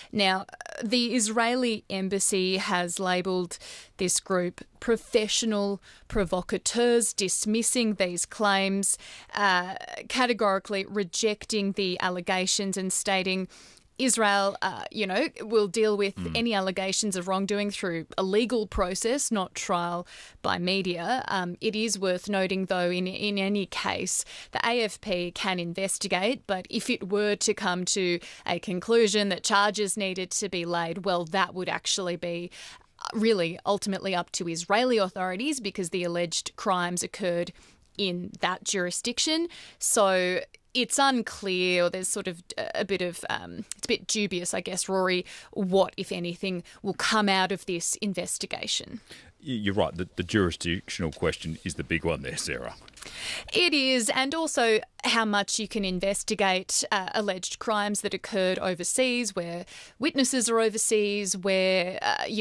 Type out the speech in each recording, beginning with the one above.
Now, the Israeli embassy has labelled this group professional provocateurs, dismissing these claims, categorically rejecting the allegations and stating Israel, will deal with any allegations of wrongdoing through a legal process, not trial by media. It is worth noting, though, in any case, the AFP can investigate, but if it were to come to a conclusion that charges needed to be laid, well, that would actually be really ultimately up to Israeli authorities because the alleged crimes occurred in that jurisdiction. So it's unclear, or there's sort of a bit of, it's a bit dubious, I guess, Rory, what, if anything, will come out of this investigation. You're right. The jurisdictional question is the big one there, Sarah. It is, and also how much you can investigate alleged crimes that occurred overseas, where witnesses are overseas, where,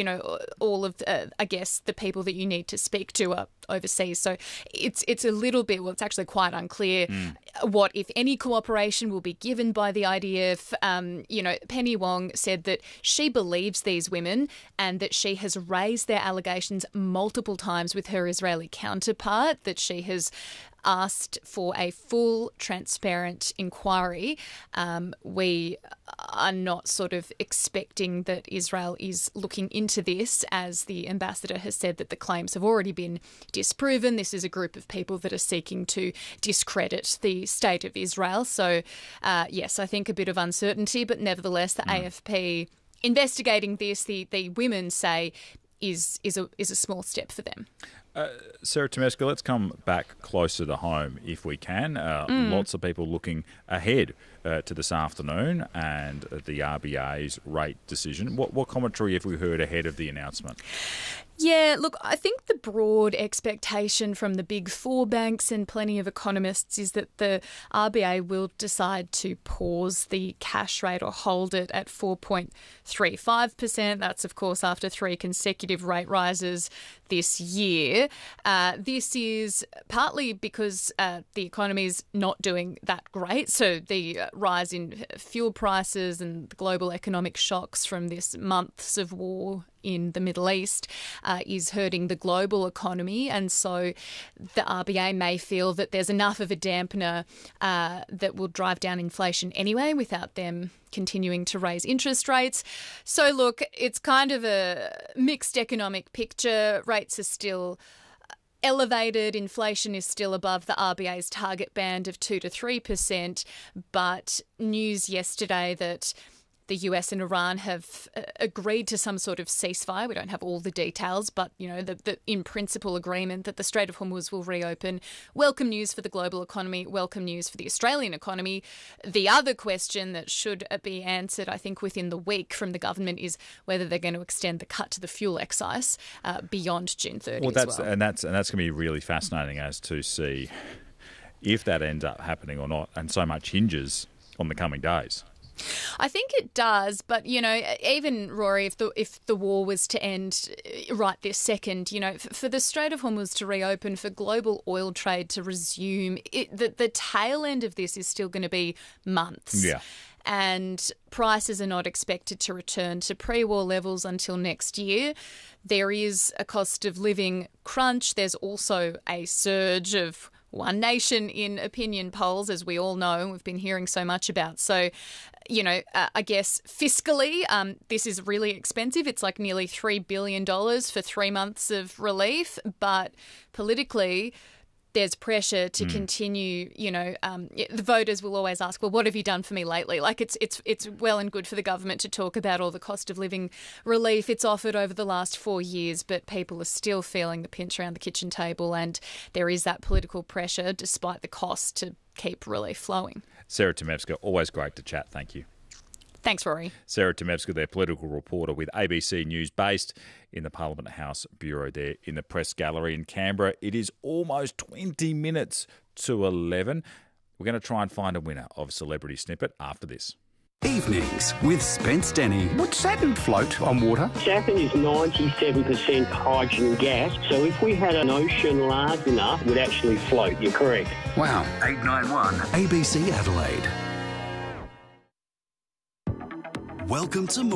all of, I guess, the people that you need to speak to are overseas. So it's a little bit, well, it's actually quite unclear what, if any, cooperation will be given by the IDF. Penny Wong said that she believes these women and that she has raised their allegations multiple times with her Israeli counterpart, that she has asked for a full, transparent inquiry. We are not sort of expecting that Israel is looking into this, as the ambassador has said that the claims have already been disproven. This is a group of people that are seeking to discredit the state of Israel. So, yes, I think a bit of uncertainty, but nevertheless, the AFP investigating this, the women say, is a small step for them. Sarah Temesca, let's come back closer to home if we can. Lots of people looking ahead to this afternoon and the RBA's rate decision. What commentary have we heard ahead of the announcement? Yeah, look, I think the broad expectation from the big four banks and plenty of economists is that the RBA will decide to pause the cash rate or hold it at 4.35%. That's, of course, after 3 consecutive rate rises this year. This is partly because the economy is not doing that great. So the rise in fuel prices and the global economic shocks from this months of war in the Middle East is hurting the global economy. And so the RBA may feel that there's enough of a dampener that will drive down inflation anyway without them continuing to raise interest rates. So look, it's kind of a mixed economic picture. Rates are still elevated. Inflation is still above the RBA's target band of 2 to 3%. But news yesterday that the US and Iran have agreed to some sort of ceasefire. We don't have all the details, but, the in-principle agreement that the Strait of Hormuz will reopen. Welcome news for the global economy. Welcome news for the Australian economy. The other question that should be answered, I think, within the week from the government is whether they're going to extend the cut to the fuel excise beyond June 30 as well. And that's going to be really fascinating as to see if that ends up happening or not, and so much hinges on the coming days. I think it does, but, even, Rory, if the war was to end right this second, for the Strait of Hormuz to reopen, for global oil trade to resume, the tail end of this is still going to be months. Yeah. And prices are not expected to return to pre-war levels until next year. There is a cost of living crunch. There's also a surge of One Nation in opinion polls, as we all know, we've been hearing so much about. So, I guess fiscally, this is really expensive. It's like nearly $3 billion for 3 months of relief. But politically, there's pressure to continue, the voters will always ask, well, what have you done for me lately? Like it's well and good for the government to talk about all the cost of living relief it's offered over the last 4 years, but people are still feeling the pinch around the kitchen table, and there is that political pressure despite the cost to keep relief flowing. Sarah Temesca, always great to chat. Thank you. Thanks, Rory. Sarah Temesca, their political reporter with ABC News, based in the Parliament House Bureau there in the Press Gallery in Canberra. It is almost 20 minutes to 11. We're going to try and find a winner of Celebrity Snippet after this. Evenings with Spence Denny. Would Saturn float on water? Saturn is 97% hydrogen gas, so if we had an ocean large enough, it would actually float. You're correct. Wow. 891 ABC Adelaide. Welcome to